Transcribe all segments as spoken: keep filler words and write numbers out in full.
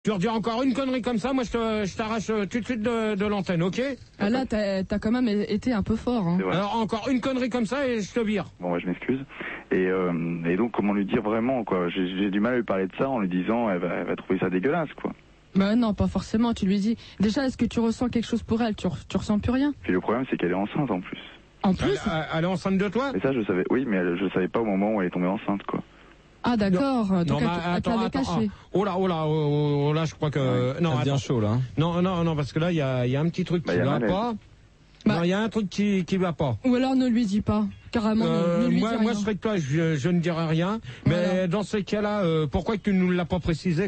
Tu redis encore une connerie comme ça, moi je, te, je t'arrache tout de suite de, de l'antenne, ok? Ah là, t'as, t'as quand même été un peu fort. Hein. Alors encore une connerie comme ça et je te vire. Bon, bah, je m'excuse. Et, euh, et donc, comment lui dire vraiment, quoi? J'ai, j'ai du mal à lui parler de ça en lui disant, elle va, elle va trouver ça dégueulasse, quoi. Bah non, pas forcément. Tu lui dis, déjà, est-ce que tu ressens quelque chose pour elle? Tu, tu ressens plus rien? Puis le problème, c'est qu'elle est enceinte en plus. En plus? Elle, elle est enceinte de toi? Mais ça, je savais. Oui, mais elle, je savais pas au moment où elle est tombée enceinte, quoi. Ah d'accord, donc non, elle, bah, elle attends, t'avait attends, caché. Ah, oh là, oh là, oh, oh là, je crois que... Ouais, non, ça devient chaud, là. Hein. Non, non, non, parce que là, il y a, y a un petit truc bah, qui va malaise. pas. Bah, non, il y a un truc qui, qui va pas. Ou alors ne lui dis pas, carrément, Euh, ne, ne lui moi, dis moi, rien. je serais que toi, je, je ne dirais rien. Mais Voilà. dans ces cas-là, euh, pourquoi que tu ne nous l'as pas précisé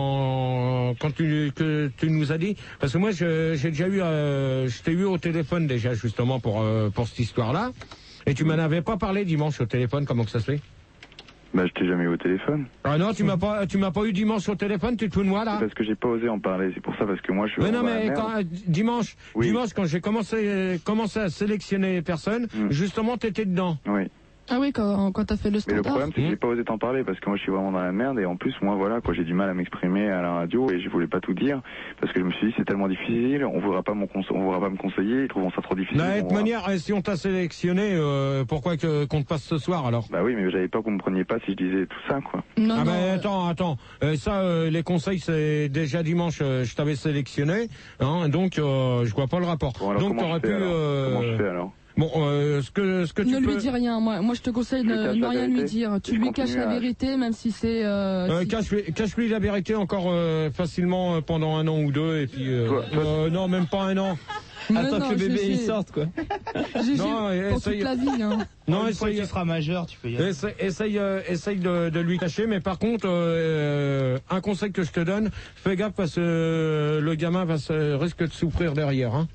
quand, quand tu, que tu nous as dit? Parce que moi, je, j'ai déjà eu, euh, je t'ai eu au téléphone déjà, justement, pour, euh, pour cette histoire-là. Et tu m'en avais pas parlé dimanche au téléphone, comment que ça se fait? Bah, je t'ai jamais eu au téléphone. Ah non, tu m'as pas, tu m'as pas eu dimanche au téléphone, tu te fous de moi, là? C'est parce que j'ai pas osé en parler, c'est pour ça, parce que moi, je suis Mais non, vraiment dans la mais merde. quand, euh, dimanche, Oui. dimanche, quand j'ai commencé, commencé à sélectionner les personnes, Mm. justement, t'étais dedans. Oui. Ah oui, quand, quand t'as fait le Mais le standard. problème, c'est que Mmh. j'ai pas osé t'en parler parce que moi je suis vraiment dans la merde et en plus moi voilà quoi, j'ai du mal à m'exprimer à la radio et je voulais pas tout dire parce que je me suis dit c'est tellement difficile, on voudra pas mon conse- on voudra pas me conseiller, ils trouveront ça trop difficile. De on toute va- manière, euh, si on t'a sélectionné, euh, pourquoi que, qu'on te passe ce soir, alors? Bah oui, mais j'avais pas que vous me preniez pas si je disais tout ça quoi. Non, Ah non, mais euh, attends, attends, euh, ça, euh, les conseils, c'est déjà dimanche, euh, je t'avais sélectionné, hein, donc euh, je vois pas le rapport. Bon alors donc comment t'aurais je fais pu... alors euh, Comment je fais alors Bon, euh, ce que, ce que tu ne peux... lui dis rien. Moi, moi, je te conseille Je de cache ne la rien lui vérité. dire. Tu Je lui continue caches la à- vérité, même si c'est... Euh, Euh, si- cache-lui, cache-lui la vérité encore euh, facilement euh, pendant un an ou deux, et puis... Euh, Toi- toi- euh, non, même pas un an. Mais Attends non, que le bébé j'ai- il j'ai- sorte, quoi. J'ai Non, j'ai- pour essaye- toute la vie. Hein. Non, Une fois essaye... qu'il sera majeur, tu peux y aller. Essaye, essaye, euh, essaye de, de lui cacher, mais par contre, euh, un conseil que je te donne, fais gaffe parce que euh, le gamin va se, risque de souffrir derrière. Hein.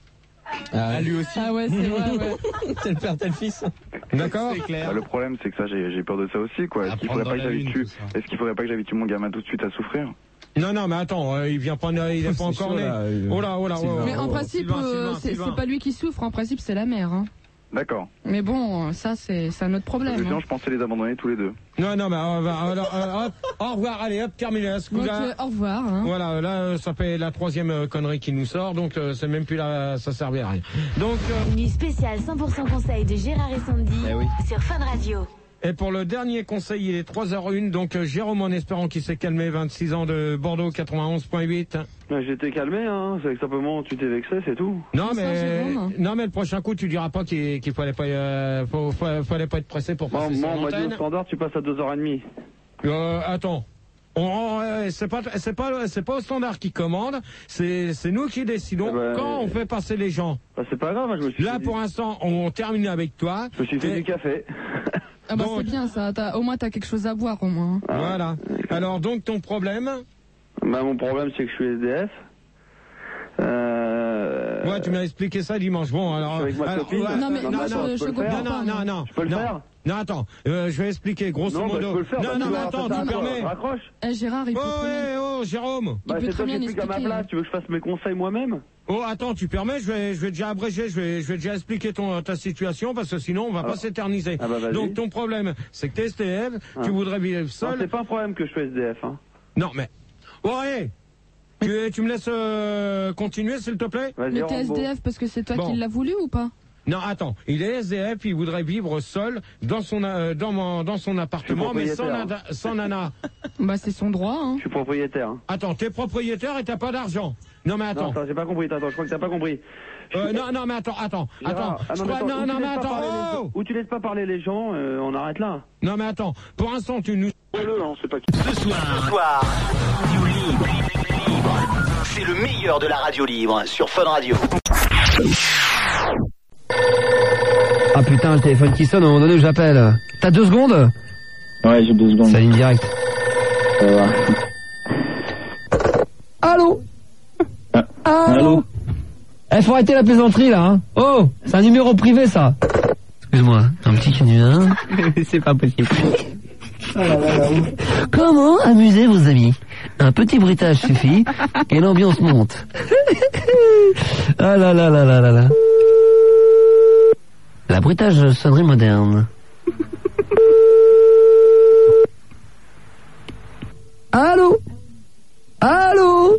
Ah, Lui aussi. Ah ouais, c'est vrai, ouais. tel père, tel fils. D'accord? C'est clair. Bah, le problème c'est que ça j'ai j'ai peur de ça aussi quoi. Est-ce À qu'il prendre faudrait pas dans que la lune, j'habitue tout ça. Est-ce qu'il faudrait pas que j'habitue mon gamin tout de suite à souffrir? Non, non, mais attends, euh, il vient pas, il est pas encore chaud, né. là, euh, Oh là, oh là, Sylvain. oh, Mais en oh, principe, Sylvain, euh, Sylvain, c'est Sylvain. c'est pas lui qui souffre, en principe, c'est la mère. Hein. D'accord. Mais bon, ça, c'est c'est un autre Parce que problème. sinon Hein. je pensais les abandonner tous les deux. Non, non, mais on va, alors, euh, hop, au revoir, allez, hop, terminé. Donc, Scusa. euh, au revoir. Hein. Voilà, là, euh, ça fait la troisième euh, connerie qui nous sort, donc euh, c'est même plus là, ça servait à rien. Donc, euh, Nuit spéciale cent pour cent conseil de Gérard et Sandy Eh oui. sur Fun Radio. et pour le dernier conseil, il est trois heures une, donc euh, Jérôme, en espérant qu'il s'est calmé, vingt-six ans de Bordeaux, quatre-vingt-onze point huit. J'étais calmé, hein. C'est que simplement tu t'es vexé, c'est tout. Non, Bonsoir, mais, Jérôme. non, mais le prochain coup, tu diras pas qu'il, qu'il fallait pas, euh, faut- faut- fallait pas être pressé pour Moi, passer moi sur on m'a dit au l'antenne. standard, tu passes à deux heures trente. Euh, attends. On, on- euh, c'est pas, c'est pas, c'est pas au standard qui commande. C'est, c'est nous qui décidons Eh ben, quand on fait passer les gens. Bah, c'est pas grave, moi, je me suis Là, fait pour du... l'instant, on termine avec toi. Je me suis fait T'es- du café. Ah bah Donc- c'est bien ça. T'as- au moins, t'as quelque chose à boire, au moins. Hein. Voilà. Alors, donc, ton problème. Bah, mon problème, c'est que je suis S D F. Euh... Ouais, tu m'as expliqué ça dimanche. Bon, alors. Je suis avec ma alors, copine. ouais, Non, mais non, moi, attends, je, je je peux le comprends faire. pas. non, non, non. Je peux le non. faire Non, attends. Euh, je vais expliquer. Grosso Non, bah, modo. je peux le faire. non, bah, non, tu mais vas attends, faire tu ça, permets. Raccroche. Eh, Gérard, il peut Oh, très bien- ouais, oh, Jérôme. Il Bah, peut c'est très toi qui bien expliques à ma expliquer, place. hein. Tu veux que je fasse mes conseils moi-même? Oh, attends, tu permets, je vais, je vais déjà abréger, je vais, je vais déjà expliquer ton, ta situation, parce que sinon, on va pas Ah. s'éterniser. Ah bah, vas-y. Donc, ton problème, c'est que t'es S D F, Ah. tu voudrais vivre Non, seul. c'est pas un problème que je sois S D F, hein. Non, mais. Ouais, tu, tu me laisses euh, continuer, s'il te plaît? Vas-y, Mais t'es Rambo. S D F parce que c'est toi Bon. qui l'as voulu ou pas? Non, attends, il est S D F, il voudrait vivre seul dans son, euh, dans, mon, dans son appartement, mais sans, propriétaire. nana, sans nana. Bah c'est son droit. Hein. Je suis propriétaire. Hein. Attends, t'es propriétaire et t'as pas d'argent. Non, mais Non, attends. attends, j'ai pas compris. Attends, je crois que t'as pas compris. Euh, non, non, mais attends, attends, Gérard, attends. ah Je non, mais crois- attends, non, ou non, tu mais laisses pas attends, parler les gens- oh Ou tu laisses pas parler les gens, euh, on arrête là. Non, mais attends, pour l'instant, tu nous... Le, hein, c'est pas... Ce soir, ce soir, Radio Libre, libre. C'est le meilleur de la radio libre sur Fun Radio. Ah putain, le téléphone qui sonne, à un moment donné j'appelle. T'as deux secondes? Ouais, j'ai deux secondes. C'est la ligne directe. Ça va. Allô? Ah, Allô? Eh, faut arrêter la plaisanterie là, hein. Oh, c'est un numéro privé ça. Excuse-moi, un petit canular. C'est pas possible. Comment amuser vos amis? Un petit bruitage suffit et l'ambiance monte. Ah là là là là là là. La bruitage sonnerie moderne. Allô? Allô?